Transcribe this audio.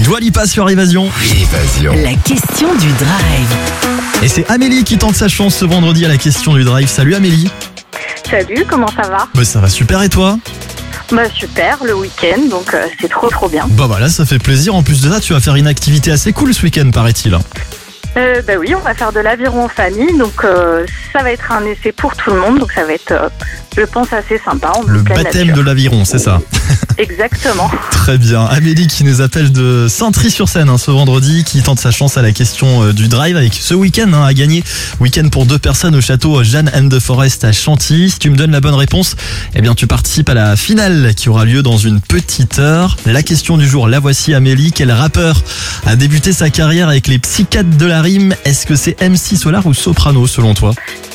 Dua Lipa sur Évasion. La question du drive. Et c'est Amélie qui tente sa chance ce vendredi à la question du drive. Salut Amélie. Salut, comment ça va? Bah ça va super et toi? Bah super, le week-end, donc c'est trop bien. Bah voilà, ça fait plaisir. En plus de ça, tu vas faire une activité assez cool ce week-end, paraît-il. Bah oui, on va faire de l'aviron en famille, donc ça va être un essai pour tout le monde, donc ça va être, je pense, assez sympa. Le baptême de l'aviron, c'est ça? Exactement. Très bien. Amélie qui nous appelle de Saint-Try-sur-Seine ce vendredi, qui tente sa chance à la question du drive avec ce week-end à gagner. Week-end pour 2 personnes au château Jeanne and the Forest à Chantilly. Si tu me donnes la bonne réponse, eh bien tu participes à la finale qui aura lieu dans une petite heure. La question du jour, la voici Amélie. Quel rappeur a débuté sa carrière avec les Psychiatres de la rime? Est-ce que c'est MC Solar ou Soprano selon toi?